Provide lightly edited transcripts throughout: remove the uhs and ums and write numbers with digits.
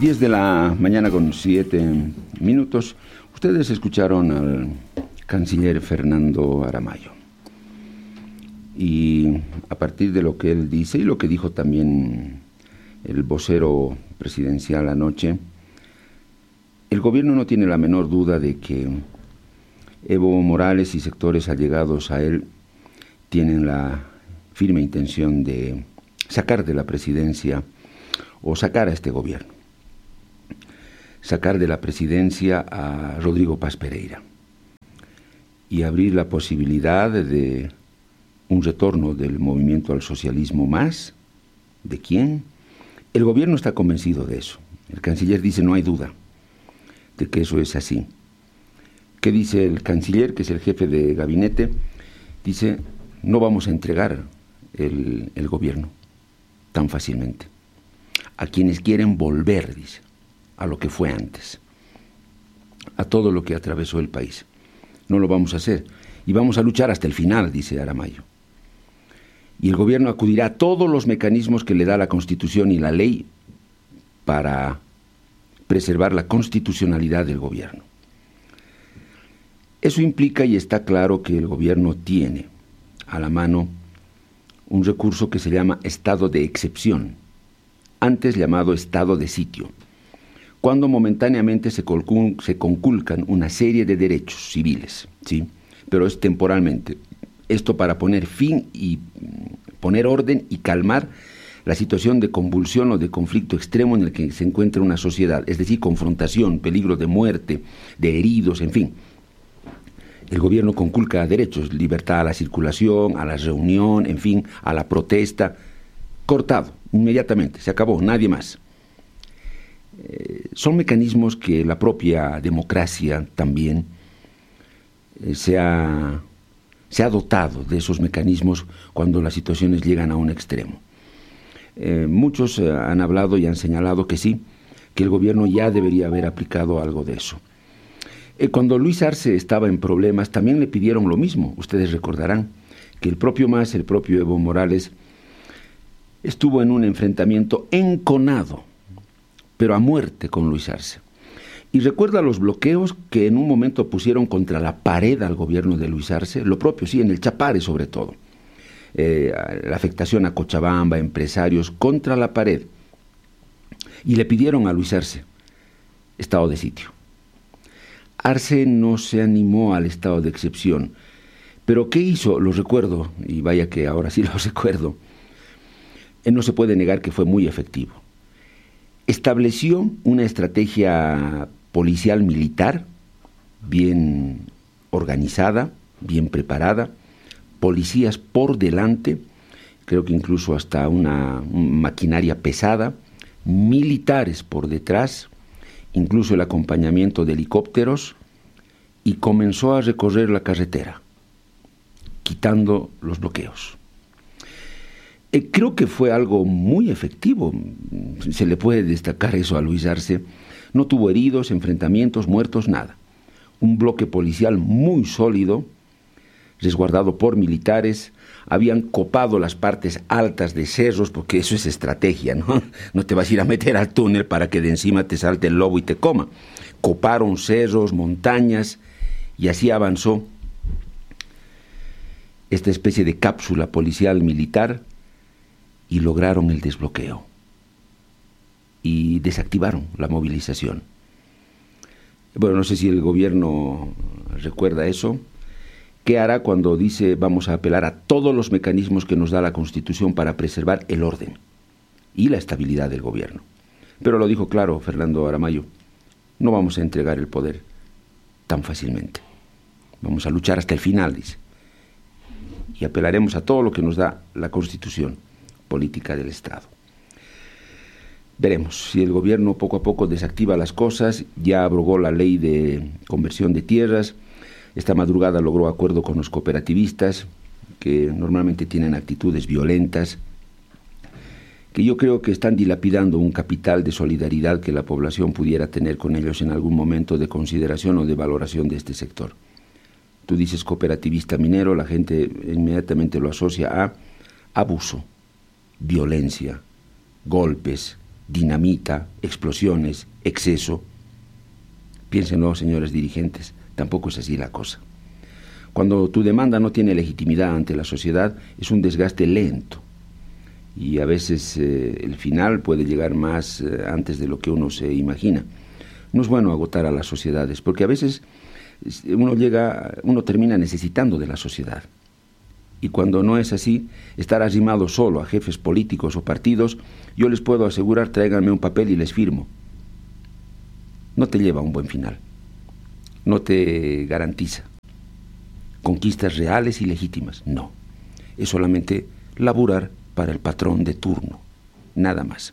10 de la mañana con 7 minutos. Ustedes escucharon al canciller Fernando Aramayo. Y a partir de lo que él dice y lo que dijo también el vocero presidencial anoche, el gobierno no tiene la menor duda de que Evo Morales y sectores allegados a él tienen la firme intención de sacar de la presidencia o sacar a este gobierno, sacar de la presidencia a Rodrigo Paz Pereira y abrir la posibilidad de un retorno del movimiento al socialismo más. ¿De quién? El gobierno está convencido de eso. El canciller dice no hay duda de que eso es así. ¿Qué dice el canciller, que es el jefe de gabinete? Dice, no vamos a entregar el gobierno tan fácilmente a quienes quieren volver, dice, a lo que fue antes, a todo lo que atravesó el país. No lo vamos a hacer y vamos a luchar hasta el final, dice Aramayo. Y el gobierno acudirá a todos los mecanismos que le da la Constitución y la ley para preservar la constitucionalidad del gobierno. Eso implica, y está claro, que el gobierno tiene a la mano un recurso que se llama estado de excepción, antes llamado estado de sitio, cuando momentáneamente se conculcan una serie de derechos civiles, ¿sí? Pero es temporalmente. Esto para poner fin y poner orden y calmar la situación de convulsión o de conflicto extremo en el que se encuentra una sociedad, es decir, confrontación, peligro de muerte, de heridos, en fin. El gobierno conculca derechos, libertad a la circulación, a la reunión, en fin, a la protesta, cortado, inmediatamente, se acabó, nadie más. Son mecanismos que la propia democracia también se ha dotado de esos mecanismos cuando las situaciones llegan a un extremo. Muchos han hablado y han señalado que sí, que el gobierno ya debería haber aplicado algo de eso. Cuando Luis Arce estaba en problemas también le pidieron lo mismo. Ustedes recordarán que el propio MAS, el propio Evo Morales, estuvo en un enfrentamiento enconado, pero a muerte con Luis Arce. Y recuerda los bloqueos que en un momento pusieron contra la pared al gobierno de Luis Arce, lo propio, sí, en el Chapare sobre todo. La afectación a Cochabamba, empresarios, contra la pared. Y le pidieron a Luis Arce estado de sitio. Arce no se animó al estado de excepción. Pero ¿qué hizo? Lo recuerdo, y vaya que ahora sí lo recuerdo. No se puede negar que fue muy efectivo. Estableció una estrategia policial militar bien organizada, bien preparada, policías por delante, creo que incluso hasta una maquinaria pesada, militares por detrás, incluso el acompañamiento de helicópteros, y comenzó a recorrer la carretera, quitando los bloqueos. Creo que fue algo muy efectivo, se le puede destacar eso a Luis Arce. No tuvo heridos, enfrentamientos, muertos, nada. Un bloque policial muy sólido, resguardado por militares, habían copado las partes altas de cerros, porque eso es estrategia, ¿no? No te vas a ir a meter al túnel para que de encima te salte el lobo y te coma. Coparon cerros, montañas, y así avanzó esta especie de cápsula policial militar, y lograron el desbloqueo y desactivaron la movilización. Bueno, no sé si el gobierno recuerda eso. ¿Qué hará cuando dice vamos a apelar a todos los mecanismos que nos da la Constitución para preservar el orden y la estabilidad del gobierno? Pero lo dijo claro Fernando Aramayo, no vamos a entregar el poder tan fácilmente. Vamos a luchar hasta el final, dice, y apelaremos a todo lo que nos da la Constitución política del Estado. Veremos si el gobierno poco a poco desactiva las cosas. Ya abrogó la ley de conversión de tierras. Esta madrugada logró acuerdo con los cooperativistas, que normalmente tienen actitudes violentas, que yo creo que están dilapidando un capital de solidaridad que la población pudiera tener con ellos en algún momento, de consideración o de valoración de este sector. Tú dices cooperativista minero, la gente inmediatamente lo asocia a abuso, violencia, golpes, dinamita, explosiones, exceso. Piénsenlo, señores dirigentes, tampoco es así la cosa. Cuando tu demanda no tiene legitimidad ante la sociedad, es un desgaste lento. Y a veces el final puede llegar más antes de lo que uno se imagina. No es bueno agotar a las sociedades, porque a veces uno termina necesitando de la sociedad. Y cuando no es así, estar arrimado solo a jefes políticos o partidos, yo les puedo asegurar, tráiganme un papel y les firmo. No te lleva a un buen final. No te garantiza conquistas reales y legítimas. No. Es solamente laburar para el patrón de turno. Nada más.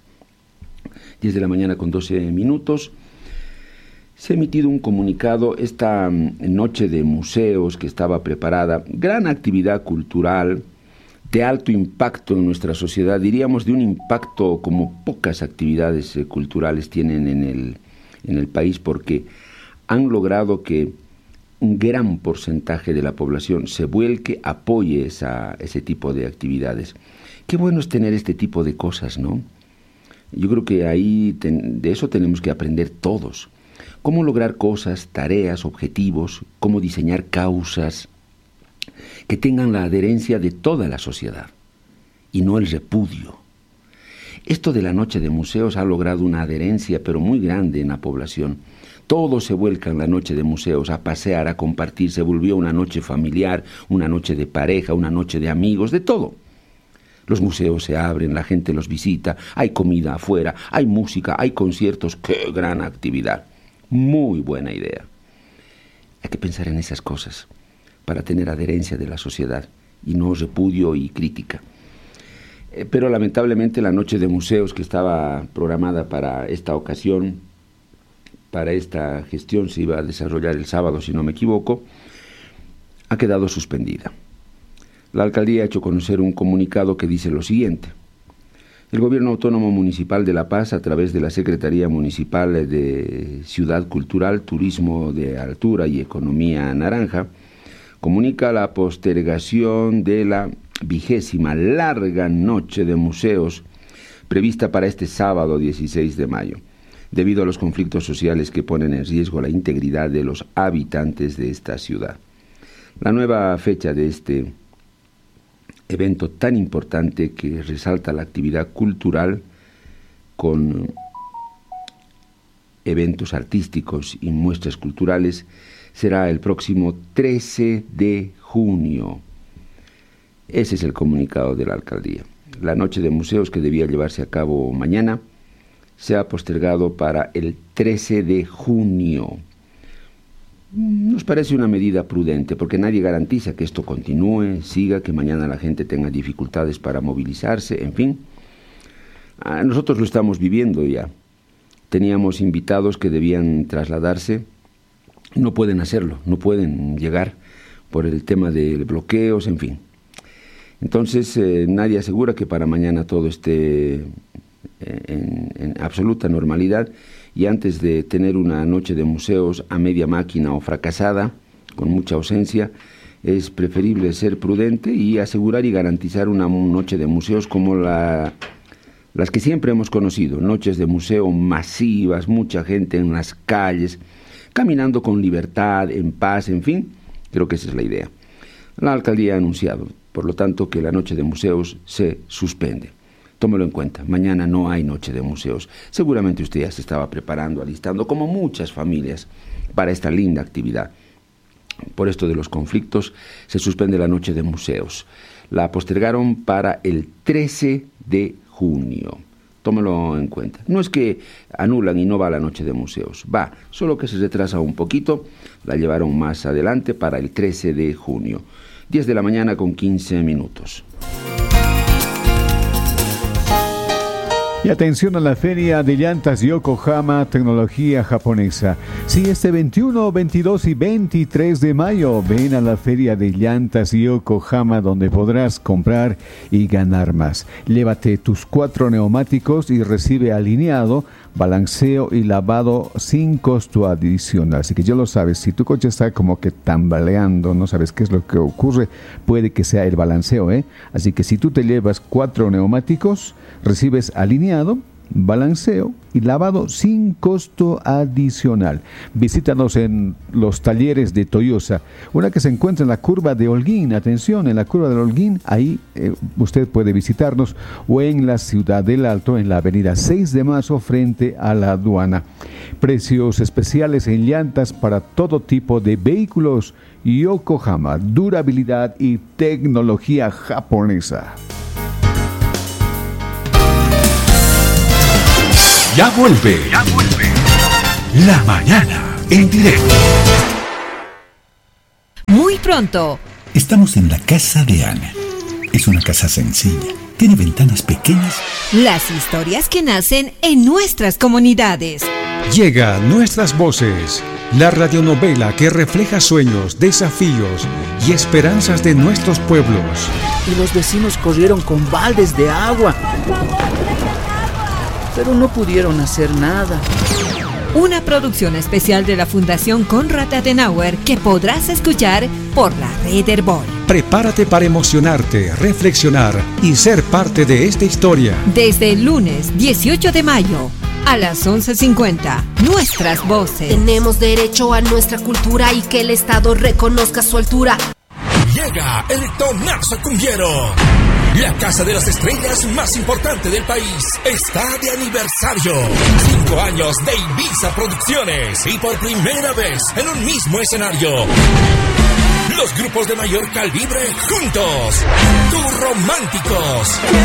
10 de la mañana con 12 minutos. Se ha emitido un comunicado esta noche de museos que estaba preparada, gran actividad cultural de alto impacto en nuestra sociedad, diríamos de un impacto como pocas actividades culturales tienen en el país, porque han logrado que un gran porcentaje de la población se vuelque, apoye ese tipo de actividades. Qué bueno es tener este tipo de cosas, ¿no? Yo creo que ahí de eso tenemos que aprender todos. Cómo lograr cosas, tareas, objetivos, cómo diseñar causas que tengan la adherencia de toda la sociedad y no el repudio. Esto de la noche de museos ha logrado una adherencia pero muy grande en la población. Todos se vuelcan la noche de museos a pasear, a compartir. Se volvió una noche familiar, una noche de pareja, una noche de amigos, de todo. Los museos se abren, la gente los visita, hay comida afuera, hay música, hay conciertos. ¡Qué gran actividad! Muy buena idea. Hay que pensar en esas cosas para tener adherencia de la sociedad y no repudio y crítica. Pero lamentablemente la noche de museos que estaba programada para esta ocasión, para esta gestión, se iba a desarrollar el sábado, si no me equivoco, ha quedado suspendida. La alcaldía ha hecho conocer un comunicado que dice lo siguiente. El Gobierno Autónomo Municipal de La Paz, a través de la Secretaría Municipal de Ciudad Cultural, Turismo de Altura y Economía Naranja, comunica la postergación de la 20ª larga noche de museos prevista para este sábado 16 de mayo, debido a los conflictos sociales que ponen en riesgo la integridad de los habitantes de esta ciudad. La nueva fecha de este evento tan importante que resalta la actividad cultural con eventos artísticos y muestras culturales será el próximo 13 de junio. Ese es el comunicado de la alcaldía. La noche de museos, que debía llevarse a cabo mañana, se ha postergado para el 13 de junio. Nos parece una medida prudente, porque nadie garantiza que esto continúe, siga, que mañana la gente tenga dificultades para movilizarse, en fin. Nosotros lo estamos viviendo ya. Teníamos invitados que debían trasladarse, no pueden hacerlo, no pueden llegar por el tema de bloqueos, en fin. Entonces, nadie asegura que para mañana todo esté en absoluta normalidad, y antes de tener una noche de museos a media máquina o fracasada, con mucha ausencia, es preferible ser prudente y asegurar y garantizar una noche de museos como las que siempre hemos conocido, noches de museo masivas, mucha gente en las calles, caminando con libertad, en paz, en fin. Creo que esa es la idea. La alcaldía ha anunciado, por lo tanto, que la noche de museos se suspende. Tómelo en cuenta, mañana no hay noche de museos. Seguramente usted ya se estaba preparando, alistando, como muchas familias, para esta linda actividad. Por esto de los conflictos, se suspende la noche de museos. La postergaron para el 13 de junio. Tómelo en cuenta. No es que anulan y no va la noche de museos. Va, solo que se retrasa un poquito. La llevaron más adelante para el 13 de junio. 10 de la mañana con 15 minutos. Y atención a la Feria de Llantas Yokohama, tecnología japonesa. Sí, este 21, 22 y 23 de mayo, ven a la Feria de Llantas Yokohama, donde podrás comprar y ganar más. Llévate tus 4 neumáticos y recibe alineado, balanceo y lavado sin costo adicional. Así que ya lo sabes, si tu coche está como que tambaleando, no sabes qué es lo que ocurre, puede que sea el balanceo, Así que si tú te llevas 4 neumáticos, recibes alineado balanceo y lavado sin costo adicional. Visítanos en los talleres de Toyosa, una que se encuentra en la curva de Holguín. Atención, en la curva de Holguín, ahí usted puede visitarnos, o en la Ciudad del Alto, en la avenida 6 de marzo, frente a la aduana. Precios especiales en llantas para todo tipo de vehículos. Yokohama, durabilidad y tecnología japonesa. Ya vuelve. La mañana en directo. Muy pronto. Estamos en la casa de Ana. Es una casa sencilla. Tiene ventanas pequeñas. Las historias que nacen en nuestras comunidades. Llega Nuestras Voces, la radionovela que refleja sueños, desafíos y esperanzas de nuestros pueblos. Y los vecinos corrieron con baldes de agua, pero no pudieron hacer nada. Una producción especial de la Fundación Konrad Adenauer que podrás escuchar por la red Herbol. Prepárate para emocionarte, reflexionar y ser parte de esta historia. Desde el lunes 18 de mayo a las 11:50, Nuestras Voces. Tenemos derecho a nuestra cultura y que el Estado reconozca su altura. Llega el Tonazo Cumbiero. La Casa de las Estrellas más importante del país está de aniversario. 5 años de Ibiza Producciones y por primera vez en un mismo escenario. Los grupos de mayor calibre juntos. Tus Románticos.